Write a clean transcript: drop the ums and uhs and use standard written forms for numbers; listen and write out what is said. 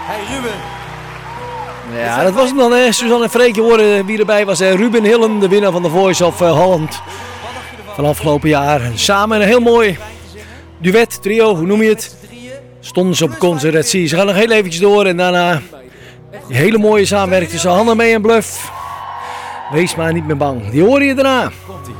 Hey Ruben. Ja, dat was hem dan, hè. Suzanne en Freekje horen wie erbij was. Ruben Hillen, de winnaar van de Voice of Holland van afgelopen jaar. En samen een heel mooi duet, trio, hoe noem je het? Stonden ze op concertatie. Ze gaan nog heel eventjes door en daarna die hele mooie samenwerking tussen Hanna Mee en Bluff. Wees maar niet meer bang. Die hoor je daarna. Komt-ie.